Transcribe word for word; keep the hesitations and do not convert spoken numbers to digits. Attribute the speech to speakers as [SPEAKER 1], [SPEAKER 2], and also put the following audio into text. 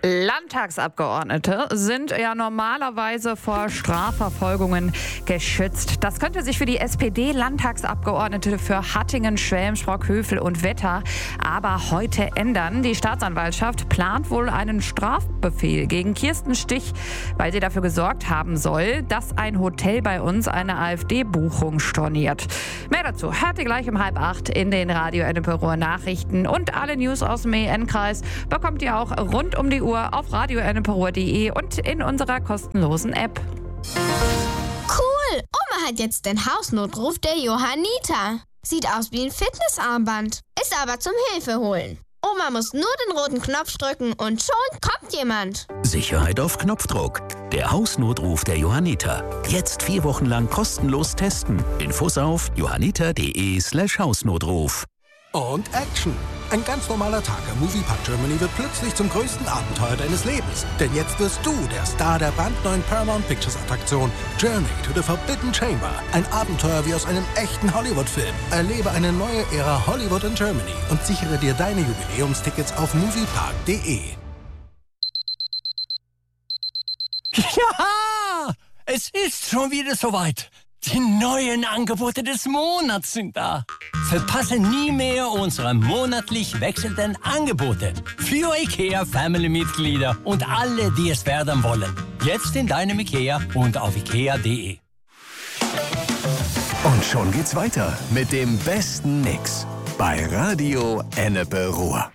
[SPEAKER 1] Landtagsabgeordnete sind ja normalerweise vor Strafverfolgungen geschützt. Das könnte sich für die S P D-Landtagsabgeordnete für Hattingen, Schwelm, Sprockhövel und Wetter aber heute ändern. Die Staatsanwaltschaft plant wohl einen Strafbefehl gegen Kirsten Stich, weil sie dafür gesorgt haben soll, dass ein Hotel bei uns eine AfD-Buchung storniert. Mehr dazu hört ihr gleich um halb acht in den Radio Ennepe-Ruhr Nachrichten. Und alle News aus dem E N-Kreis bekommt ihr auch rund um die Uhr auf radio ennepe-ruhr punkt de und in unserer kostenlosen App.
[SPEAKER 2] Cool! Oma hat jetzt den Hausnotruf der Johanniter. Sieht aus wie ein Fitnessarmband, ist aber zum Hilfeholen. Oma muss nur den roten Knopf drücken und schon kommt jemand.
[SPEAKER 3] Sicherheit auf Knopfdruck. Der Hausnotruf der Johanniter. Jetzt vier Wochen lang kostenlos testen. Infos auf johanniter.de slash Hausnotruf.
[SPEAKER 4] Und Action! Ein ganz normaler Tag am Moviepark Germany wird plötzlich zum größten Abenteuer deines Lebens. Denn jetzt wirst du der Star der brandneuen Paramount Pictures Attraktion Journey to the Forbidden Chamber. Ein Abenteuer wie aus einem echten Hollywood-Film. Erlebe eine neue Ära Hollywood in Germany und sichere dir deine Jubiläumstickets auf moviepark punkt de.
[SPEAKER 5] Ja, es ist schon wieder soweit. Die neuen Angebote des Monats sind da. Verpasse nie mehr unsere monatlich wechselnden Angebote für IKEA-Family-Mitglieder und alle, die es werden wollen. Jetzt in deinem IKEA und auf ikea punkt de.
[SPEAKER 3] Und schon geht's weiter mit dem besten Mix bei Radio Ennepe-Ruhr.